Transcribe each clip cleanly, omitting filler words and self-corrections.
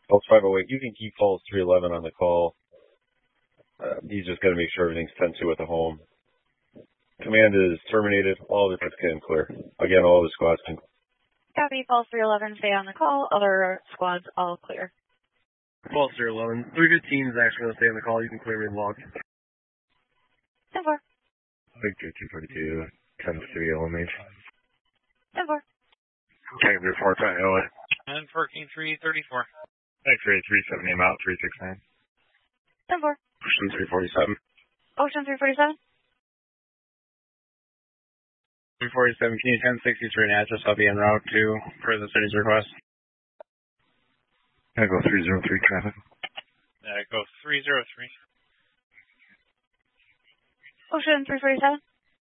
Pulse 508, you can keep Pulse 311 on the call. He's just got to make sure everything's 10-2 at the home. Command is terminated. All the squads can clear. Again, all the squads can. Copy, Pulse 311, stay on the call. Other squads all clear. Pulse 311, 315 is actually going to stay on the call. You can clear me the log. 10-4. Victor 242, 10-3 LMH. 10-4. Tank report on LA. And 14-3, 34. X-ray 370, I'm out 369. 10-4. Ocean 347. Ocean 347. 347, can you 1063 and address? I'll be en route to for the city's request. I go 303 traffic. Go 303. Ocean 347.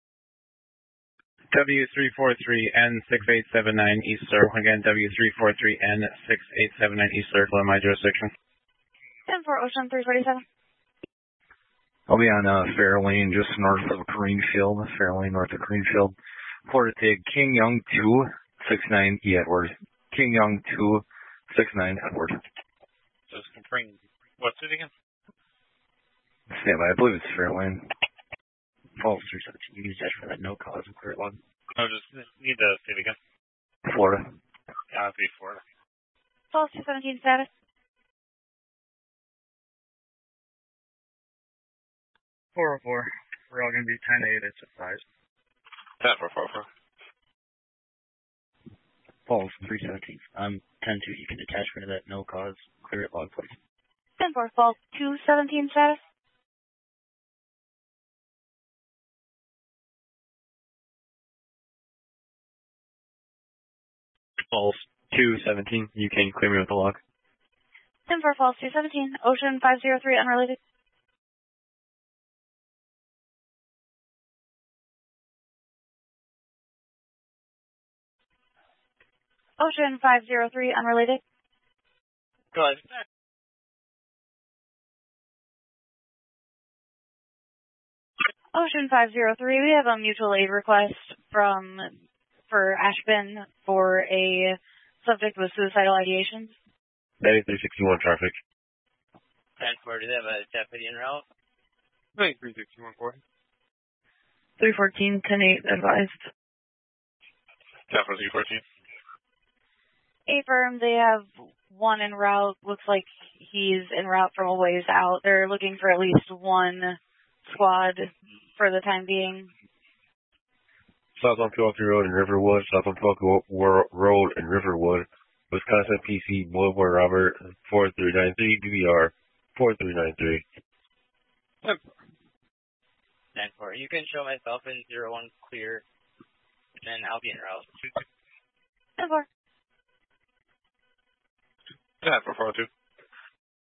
W343N6879 East Circle. Again, W343N6879 East Circle in my jurisdiction. 10-4, Ocean 347. I'll be on Fairlane, just north of Greenfield. Fairlane, north of Greenfield. Florida Tig, King Young 269 E Edward. King Young 269 Edward. Just confirming. What's it again? Standby, I believe it's Fairlane. Pulse 317, you can test for that no cause and clear log. No, just need to say it again. Florida. Yeah, it'll be Florida. Pulse 217 status. We're all going to be 10-8, it's advised. 10-4-4-4. Pulse 317. 10-2, you can attach for that no cause, clear it log, please. 10-4, Pulse 217 status. Pulse 217, you can clear me with the log. 10-4, Pulse 217. Ocean 503, unrelated. Ocean 503, unrelated. Go ahead. Ocean 503, we have a mutual aid request for Ashbin for a subject with suicidal ideations. 9361 traffic. 10-4, do they have a deputy en route? 9361-4. 314, 10-8, advised. 10-4-314. Affirm, they have one en route. Looks like he's en route from a ways out. They're looking for at least one squad for the time being. South on 203 Road in Riverwood, South on 12 Road in Riverwood, Wisconsin PC, Boy Robert, 4393, BBR, 4393. 10-4, you can show myself in 01 clear, and I'll be en route. 10-4. 10-4-4-2.